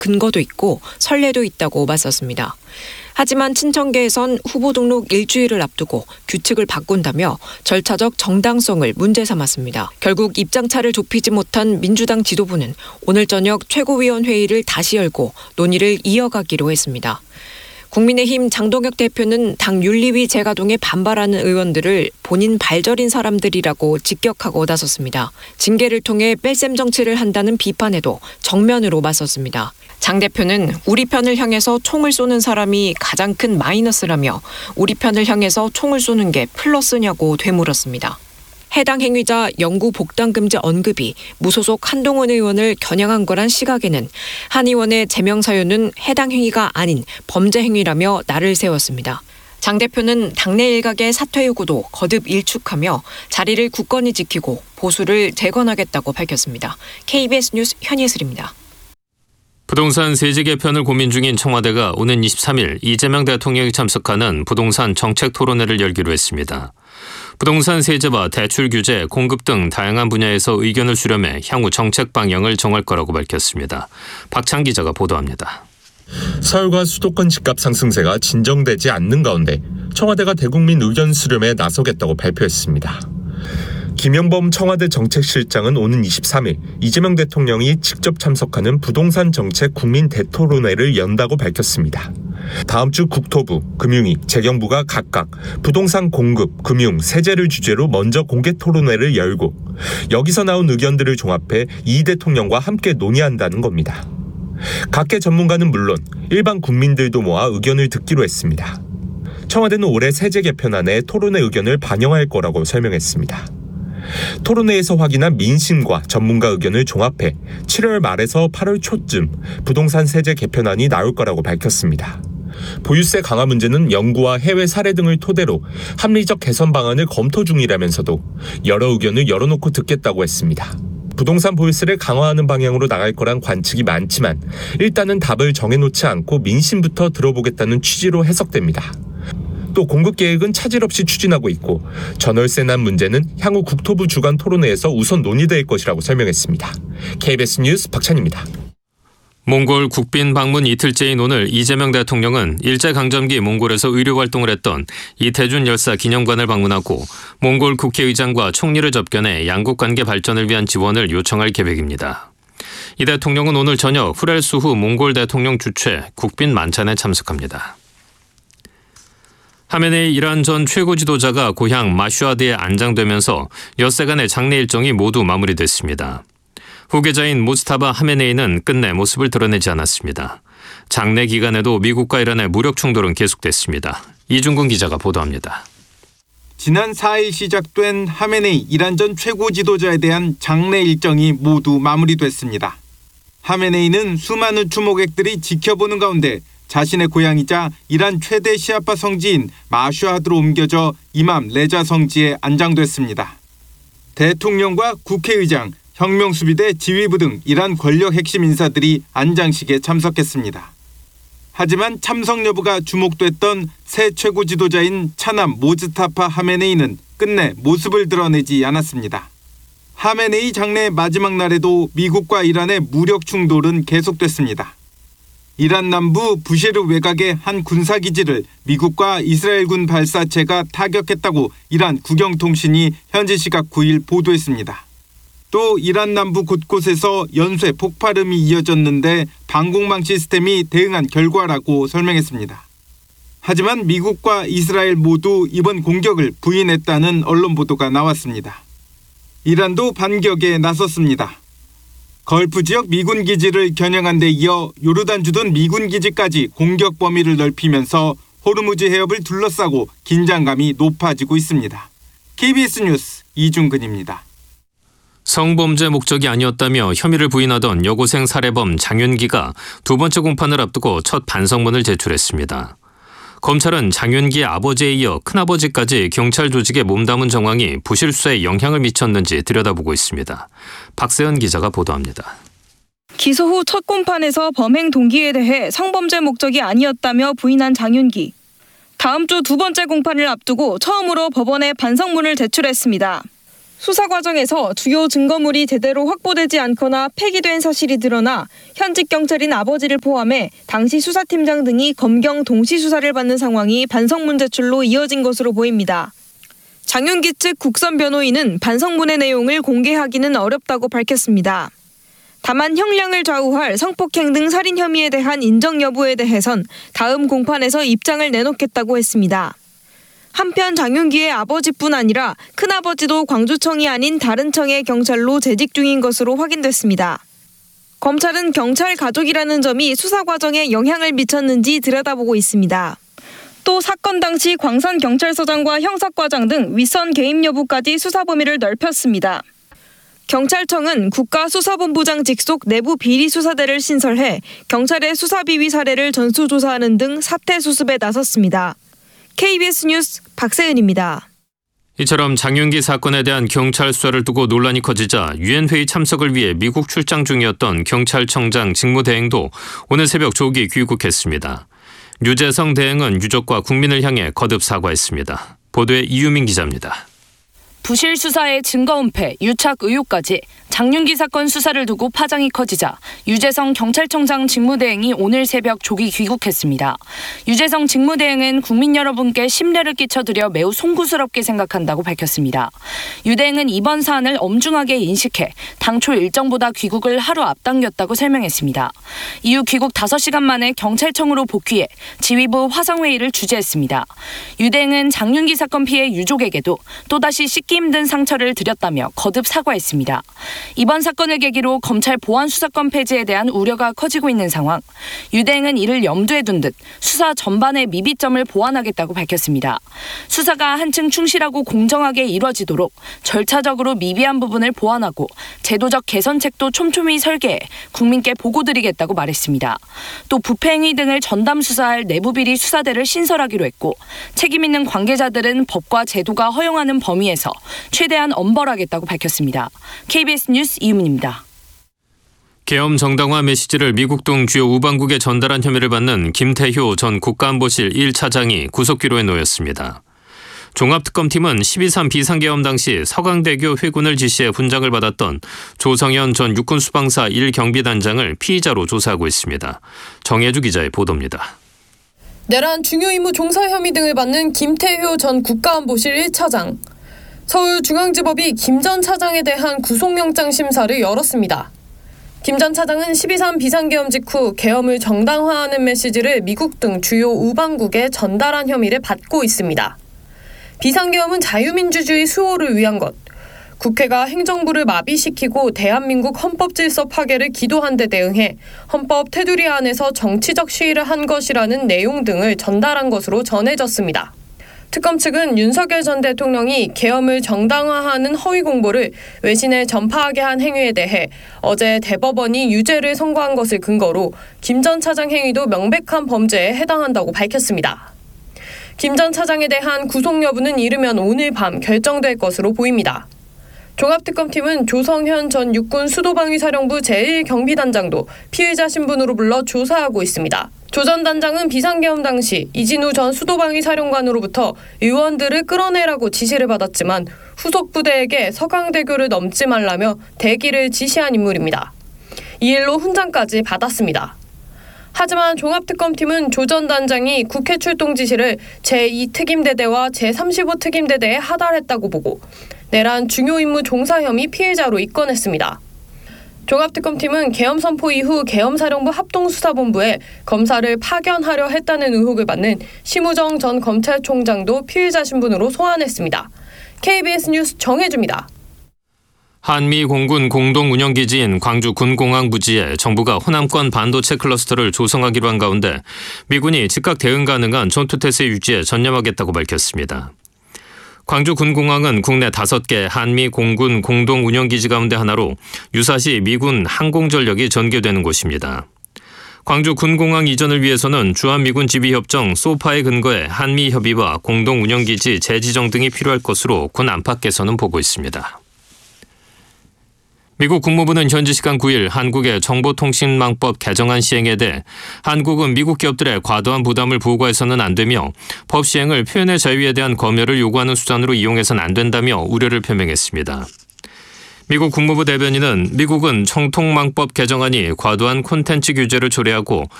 근거도 있고 선례도 있다고 맞섰습니다. 하지만 친정계에선 후보 등록 일주일을 앞두고 규칙을 바꾼다며 절차적 정당성을 문제 삼았습니다. 결국 입장차를 좁히지 못한 민주당 지도부는 오늘 저녁 최고위원회의를 다시 열고 논의를 이어가기로 했습니다. 국민의힘 장동혁 대표는 당 윤리위 재가동에 반발하는 의원들을 본인 발절인 사람들이라고 직격하고 나섰습니다. 징계를 통해 뺄셈 정치를 한다는 비판에도 정면으로 맞섰습니다. 장 대표는 우리 편을 향해서 총을 쏘는 사람이 가장 큰 마이너스라며 우리 편을 향해서 총을 쏘는 게 플러스냐고 되물었습니다. 해당 행위자 영구 복당 금지 언급이 무소속 한동훈 의원을 겨냥한 거란 시각에는 한 의원의 제명 사유는 해당 행위가 아닌 범죄 행위라며 날을 세웠습니다. 장 대표는 당내 일각의 사퇴 요구도 거듭 일축하며 자리를 굳건히 지키고 보수를 재건하겠다고 밝혔습니다. KBS 뉴스 현예슬입니다. 부동산 세제 개편을 고민 중인 청와대가 오는 23일 이재명 대통령이 참석하는 부동산 정책 토론회를 열기로 했습니다. 부동산 세제와 대출 규제, 공급 등 다양한 분야에서 의견을 수렴해 향후 정책 방향을 정할 거라고 밝혔습니다. 박찬 기자가 보도합니다. 서울과 수도권 집값 상승세가 진정되지 않는 가운데 청와대가 대국민 의견 수렴에 나서겠다고 발표했습니다. 김영범 청와대 정책실장은 오는 23일 이재명 대통령이 직접 참석하는 부동산 정책 국민 대토론회를 연다고 밝혔습니다. 다음 주 국토부, 금융위, 재경부가 각각 부동산 공급, 금융, 세제를 주제로 먼저 공개 토론회를 열고 여기서 나온 의견들을 종합해 이 대통령과 함께 논의한다는 겁니다. 각계 전문가는 물론 일반 국민들도 모아 의견을 듣기로 했습니다. 청와대는 올해 세제 개편안에 토론회 의견을 반영할 거라고 설명했습니다. 토론회에서 확인한 민심과 전문가 의견을 종합해 7월 말에서 8월 초쯤 부동산 세제 개편안이 나올 거라고 밝혔습니다. 보유세 강화 문제는 연구와 해외 사례 등을 토대로 합리적 개선 방안을 검토 중이라면서도 여러 의견을 열어놓고 듣겠다고 했습니다. 부동산 보유세를 강화하는 방향으로 나갈 거란 관측이 많지만 일단은 답을 정해놓지 않고 민심부터 들어보겠다는 취지로 해석됩니다. 또 공급 계획은 차질 없이 추진하고 있고 전월세 난 문제는 향후 국토부 주간 토론회에서 우선 논의될 것이라고 설명했습니다. KBS 뉴스 박찬입니다. 몽골 국빈 방문 이틀째인 오늘 이재명 대통령은 일제강점기 몽골에서 의료활동을 했던 이태준 열사 기념관을 방문하고 몽골 국회의장과 총리를 접견해 양국 관계 발전을 위한 지원을 요청할 계획입니다. 이 대통령은 오늘 저녁 후렐 수후 몽골 대통령 주최 국빈 만찬에 참석합니다. 하메네이 이란 전 최고 지도자가 고향 마슈아드에 안장되면서 엿새간의 장례 일정이 모두 마무리됐습니다. 후계자인 무스타바 하메네이는 끝내 모습을 드러내지 않았습니다. 장례 기간에도 미국과 이란의 무력 충돌은 계속됐습니다. 이중근 기자가 보도합니다. 지난 4일 시작된 하메네이 이란 전 최고 지도자에 대한 장례 일정이 모두 마무리됐습니다. 하메네이는 수많은 추모객들이 지켜보는 가운데 자신의 고향이자 이란 최대 시아파 성지인 마슈아드로 옮겨져 이맘 레자 성지에 안장됐습니다. 대통령과 국회의장, 혁명수비대 지휘부 등 이란 권력 핵심 인사들이 안장식에 참석했습니다. 하지만 참석 여부가 주목됐던 새 최고 지도자인 차남 모즈타파 하메네이는 끝내 모습을 드러내지 않았습니다. 하메네이 장례 마지막 날에도 미국과 이란의 무력 충돌은 계속됐습니다. 이란 남부 부쉐르 외곽의 한 군사기지를 미국과 이스라엘군 발사체가 타격했다고 이란 국영통신이 현지 시각 9일 보도했습니다. 또 이란 남부 곳곳에서 연쇄 폭발음이 이어졌는데 방공망 시스템이 대응한 결과라고 설명했습니다. 하지만 미국과 이스라엘 모두 이번 공격을 부인했다는 언론 보도가 나왔습니다. 이란도 반격에 나섰습니다. 걸프 지역 미군 기지를 겨냥한 데 이어 요르단 주둔 미군 기지까지 공격 범위를 넓히면서 호르무즈 해협을 둘러싸고 긴장감이 높아지고 있습니다. KBS 뉴스 이중근입니다. 성범죄 목적이 아니었다며 혐의를 부인하던 여고생 살해범 장윤기가 두 번째 공판을 앞두고 첫 반성문을 제출했습니다. 검찰은 장윤기의 아버지에 이어 큰아버지까지 경찰 조직에 몸담은 정황이 부실 수사에 영향을 미쳤는지 들여다보고 있습니다. 박세현 기자가 보도합니다. 기소 후 첫 공판에서 범행 동기에 대해 성범죄 목적이 아니었다며 부인한 장윤기. 다음 주 두 번째 공판을 앞두고 처음으로 법원에 반성문을 제출했습니다. 수사 과정에서 주요 증거물이 제대로 확보되지 않거나 폐기된 사실이 드러나 현직 경찰인 아버지를 포함해 당시 수사팀장 등이 검경 동시 수사를 받는 상황이 반성문 제출로 이어진 것으로 보입니다. 장윤기 측 국선 변호인은 반성문의 내용을 공개하기는 어렵다고 밝혔습니다. 다만 형량을 좌우할 성폭행 등 살인 혐의에 대한 인정 여부에 대해선 다음 공판에서 입장을 내놓겠다고 했습니다. 한편 장윤기의 아버지뿐 아니라 큰아버지도 광주청이 아닌 다른 청의 경찰로 재직 중인 것으로 확인됐습니다. 검찰은 경찰 가족이라는 점이 수사 과정에 영향을 미쳤는지 들여다보고 있습니다. 또 사건 당시 광산경찰서장과 형사과장 등 윗선 개입 여부까지 수사 범위를 넓혔습니다. 경찰청은 국가수사본부장 직속 내부 비리수사대를 신설해 경찰의 수사비위 사례를 전수조사하는 등 사태 수습에 나섰습니다. KBS 뉴스 박세은입니다. 이처럼 장윤기 사건에 대한 경찰 수사를 두고 논란이 커지자 유엔 회의 참석을 위해 미국 출장 중이었던 경찰청장 직무대행도 오늘 새벽 조기 귀국했습니다. 유재성 대행은 유족과 국민을 향해 거듭 사과했습니다. 보도에 이유민 기자입니다. 부실 수사의 증거 은폐, 유착 의혹까지 장윤기 사건 수사를 두고 파장이 커지자 유재성 경찰청장 직무대행이 오늘 새벽 조기 귀국했습니다. 유재성 직무대행은 국민 여러분께 심려를 끼쳐드려 매우 송구스럽게 생각한다고 밝혔습니다. 유 대행은 이번 사안을 엄중하게 인식해 당초 일정보다 귀국을 하루 앞당겼다고 설명했습니다. 이후 귀국 5시간 만에 경찰청으로 복귀해 지휘부 화상회의를 주재했습니다. 유 대행은 장윤기 사건 피해 유족에게도 또다시 씻기 힘든 상처를 드렸다며 거듭 사과했습니다. 이번 사건을 계기로 검찰 보안 수사권 폐지에 대한 우려가 커지고 있는 상황. 유 대행은 이를 염두에 둔 듯 수사 전반의 미비점을 보완하겠다고 밝혔습니다. 수사가 한층 충실하고 공정하게 이뤄지도록 절차적으로 미비한 부분을 보완하고 제도적 개선책도 촘촘히 설계해 국민께 보고드리겠다고 말했습니다. 또 부패 행위 등을 전담 수사할 내부비리 수사대를 신설하기로 했고 책임 있는 관계자들은 법과 제도가 허용하는 범위에서 최대한 엄벌하겠다고 밝혔습니다. KBS 뉴스 이유민입니다. 계엄 정당화 메시지를 미국 등 주요 우방국에 전달한 혐의를 받는 김태효 전 국가안보실 1차장이 구속기로에 놓였습니다. 종합특검팀은 12.3 비상계엄 당시 서강대교 회군을 지시해 훈장을 받았던 조성현 전 육군수방사 1경비단장을 피의자로 조사하고 있습니다. 정혜주 기자의 보도입니다. 내란 중요 임무 종사 혐의 등을 받는 김태효 전 국가안보실 1차장. 서울중앙지법이 김 전 차장에 대한 구속영장 심사를 열었습니다. 김 전 차장은 12.3 비상계엄 직후 계엄을 정당화하는 메시지를 미국 등 주요 우방국에 전달한 혐의를 받고 있습니다. 비상계엄은 자유민주주의 수호를 위한 것, 국회가 행정부를 마비시키고 대한민국 헌법질서 파괴를 기도한 데 대응해 헌법 테두리 안에서 정치적 시위를 한 것이라는 내용 등을 전달한 것으로 전해졌습니다. 특검 측은 윤석열 전 대통령이 계엄을 정당화하는 허위 공보를 외신에 전파하게 한 행위에 대해 어제 대법원이 유죄를 선고한 것을 근거로 김 전 차장 행위도 명백한 범죄에 해당한다고 밝혔습니다. 김 전 차장에 대한 구속 여부는 이르면 오늘 밤 결정될 것으로 보입니다. 종합특검팀은 조성현 전 육군 수도방위사령부 제1경비단장도 피의자 신분으로 불러 조사하고 있습니다. 조 전 단장은 비상계엄 당시 이진우 전 수도방위사령관으로부터 의원들을 끌어내라고 지시를 받았지만 후속 부대에게 서강대교를 넘지 말라며 대기를 지시한 인물입니다. 이 일로 훈장까지 받았습니다. 하지만 종합특검팀은 조 전 단장이 국회 출동 지시를 제2특임대대와 제35특임대대에 하달했다고 보고 내란 중요 임무 종사 혐의 피해자로 입건했습니다. 종합특검팀은 계엄 선포 이후 계엄사령부 합동수사본부에 검사를 파견하려 했다는 의혹을 받는 심우정 전 검찰총장도 피의자 신분으로 소환했습니다. KBS 뉴스 정혜주입니다. 한미 공군 공동운영기지인 광주 군공항 부지에 정부가 호남권 반도체 클러스터를 조성하기로 한 가운데 미군이 즉각 대응 가능한 전투태세 유지에 전념하겠다고 밝혔습니다. 광주 군공항은 국내 5개 한미 공군 공동운영기지 가운데 하나로 유사시 미군 항공전력이 전개되는 곳입니다. 광주 군공항 이전을 위해서는 주한미군 지휘협정 소파에 근거해 한미 협의와 공동운영기지 재지정 등이 필요할 것으로 군 안팎에서는 보고 있습니다. 미국 국무부는 현지 시간 9일 한국의 정보통신망법 개정안 시행에 대해 한국은 미국 기업들의 과도한 부담을 부과해서는 안 되며 법 시행을 표현의 자유에 대한 검열을 요구하는 수단으로 이용해서는 안 된다며 우려를 표명했습니다. 미국 국무부 대변인은 미국은 청통망법 개정안이 과도한 콘텐츠 규제를 초래하고